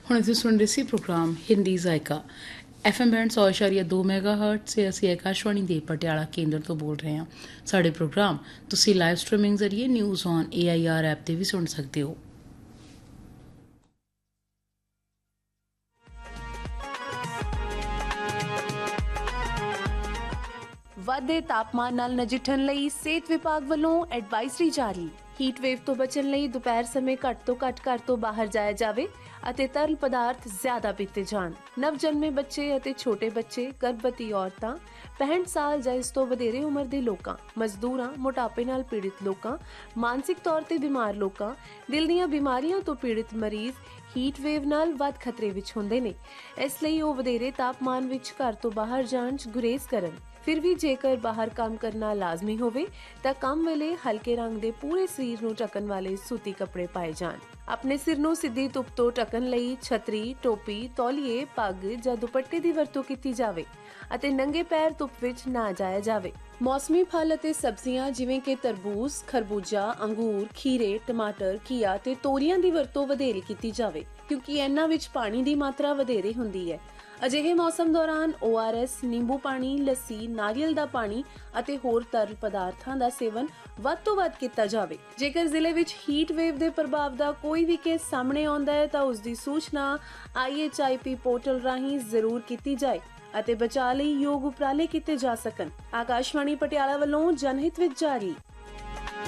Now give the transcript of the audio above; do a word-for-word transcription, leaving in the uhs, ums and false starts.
ਹੁਣ ਅਸੀਂ ਸੁਣ ਰਹੇ ਸੀ programme Hindi ਜ਼ਾਇਕਾ F M band ਸੌ ਇਸ਼ਾਰੀਆ ਦੋ ਮੈਗਾ ਹਰਟ ਸੇ ਅਸੀਂ ਆਕਾਸ਼ਵਾਣੀ ਦੇ ਪਟਿਆਲਾ ਕੇਂਦਰ ਤੋਂ ਬੋਲ ਰਹੇ ਹਾਂ। ਸਾਡੇ ਪ੍ਰੋਗਰਾਮ ਤੁਸੀਂ ਲਾਈਵ ਸਟ੍ਰੀਮਿੰਗ ਜ਼ਰੀਏ news on A I R app 'ਤੇ ਵੀ ਸੁਣ ਸਕਦੇ ਹੋ। ਵਧਦੇ ਤਾਪਮਾਨ ਨਾਲ ਨਜਿੱਠਣ ਲਈ ਸਿਹਤ ਵਿਭਾਗ ਵੱਲੋਂ ਐਡਵਾਈਜ਼ਰੀ ਜਾਰੀ। ਹੀਟ ਵੇਵ ਤੋਂ ਬਚਣ ਲਈ ਦੁਪਹਿਰ ਸਮੇਂ ਘੱਟ ਤੋਂ ਘੱਟ ਘਰ ਤੋਂ ਬਾਹਰ ਜਾਇਆ ਜਾਵੇ ਅਤੇ ਤਰਲ ਪਦਾਰਥ ਜ਼ਿਆਦਾ ਪੀਤੇ ਜਾਣ। ਨਵ ਜਨਮੇ ਬੱਚੇ ਅਤੇ ਛੋਟੇ ਬੱਚੇ, ਗਰਭਵਤੀ ਔਰਤਾਂ, ਪੈਂਹਠ ਸਾਲ ਜਾਂ ਇਸ ਤੋਂ ਵਧੇਰੇ ਉਮਰ ਦੇ ਲੋਕਾਂ, ਮਜ਼ਦੂਰਾਂ, ਮੋਟਾਪੇ ਨਾਲ ਪੀੜਿਤ ਲੋਕਾਂ, ਮਾਨਸਿਕ ਤੌਰ ਤੇ ਬਿਮਾਰ ਲੋਕਾਂ, ਦਿਲ ਦੀਆਂ ਬਿਮਾਰੀਆਂ ਤੋਂ ਪੀੜਿਤ ਮਰੀਜ਼ ਹੀਟ ਵੇਵ ਨਾਲ ਵੱਧ ਖਤਰੇ ਵਿੱਚ ਹੁੰਦੇ ਨੇ। ਇਸ ਲਈ ਉਹ ਵਧੇਰੇ ਤਾਪਮਾਨ ਵਿੱਚ ਘਰ ਤੋਂ ਬਾਹਰ ਜਾਣ 'ਚ ਗੁਰੇਜ਼ ਕਰਨ। ਫਿਰ ਵੀ ਜੇਕਰ ਬਾਹਰ ਕੰਮ ਕਰਨਾ ਲਾਜ਼ਮੀ ਹੋਵੇ ਤਾਂ ਕੰਮ ਵੇਲੇ ਹਲਕੇ ਰੰਗ ਦੇ ਪੂਰੇ ਸਰੀਰ ਨੂੰ ਢੱਕਣ ਵਾਲੇ ਸੂਤੀ ਕੱਪੜੇ ਪਾਏ ਜਾਣ। ਆਪਣੇ ਸਿਰ ਨੂੰ ਸਿੱਧੀ ਧੁੱਪ ਤੋਂ ਢੱਕਣ ਲਈ ਛਤਰੀ, ਟੋਪੀ, ਤੌਲੀਏ, ਪੱਗ ਜਾਂ ਦੁਪੱਟੇ ਦੀ ਵਰਤੋਂ ਕੀਤੀ ਜਾਵੇ ਅਤੇ ਨੰਗੇ ਪੈਰ ਧੁੱਪ ਵਿੱਚ ਨਾ ਜਾਇਆ ਜਾਵੇ। ਮੌਸਮੀ ਫਲ ਅਤੇ ਸਬਜ਼ੀਆਂ ਜਿਵੇਂ ਕਿ ਤਰਬੂਜ਼, ਖਰਬੂਜਾ, ਅੰਗੂਰ, ਖੀਰੇ, ਟਮਾਟਰ, ਘੀਆ ਤੇ ਤੋਰੀਆਂ ਦੀ ਵਰਤੋਂ ਵਧੇਰੇ ਕੀਤੀ ਜਾਵੇ ਕਿਉਂਕਿ ਇਹਨਾਂ ਵਿੱਚ ਪਾਣੀ ਦੀ ਮਾਤਰਾ ਵਧੇਰੇ ਹੁੰਦੀ ਹੈ। ਅਜਿਹੇ ਮੌਸਮ ਦੌਰਾਨ ਓ ਆਰ ਐਸ, ਨਿੰਬੂ ਪਾਣੀ, ਲੱਸੀ, ਨਾਰੀਅਲ ਦਾ ਪਾਣੀ ਅਤੇ ਹੋਰ ਤਰਲ ਪਦਾਰਥਾਂ ਦਾ ਸੇਵਨ ਵੱਧ ਤੋਂ ਵੱਧ ਕੀਤਾ ਜਾਵੇ। ਜੇਕਰ ਜ਼ਿਲ੍ਹੇ ਵਿੱਚ ਹੀਟ ਵੇਵ ਦੇ ਪ੍ਰਭਾਵ ਦਾ ਕੋਈ ਵੀ ਕੇਸ ਸਾਹਮਣੇ ਆਉਂਦਾ ਹੈ ਤਾਂ ਉਸ ਦੀ ਸੂਚਨਾ ਆਈ ਐਚ ਆਈ ਪੀ ਪੋਰਟਲ ਰਾਹੀਂ ਜ਼ਰੂਰ ਕੀਤੀ ਜਾਏ ਅਤੇ ਬਚਾਅ ਲਈ ਯੋਗ ਉਪਰਾਲੇ ਕੀਤੇ ਜਾ ਸਕਣ। ਆਕਾਸ਼ਵਾਣੀ ਪਟਿਆਲਾ ਵੱਲੋਂ ਜਨਹਿਤ ਵਿੱਚ ਜਾਰੀ।